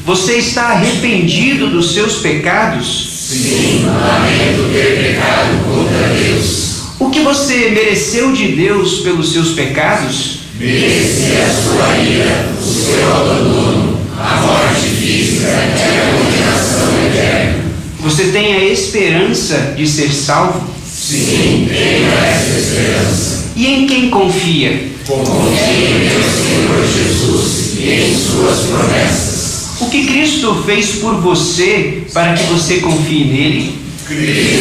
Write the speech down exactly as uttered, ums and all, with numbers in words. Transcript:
Você está arrependido dos seus pecados? Sim, lamento ter pecado contra Deus. O que você mereceu de Deus pelos seus pecados? Mereci a sua ira, o seu abandono, a morte física e a condenação eterna. Você tem a esperança de ser salvo? Sim, tenho essa esperança. E em quem confia? Confio em meu Senhor Jesus e em suas promessas. O que Cristo fez por você para que você confie nele? Cristo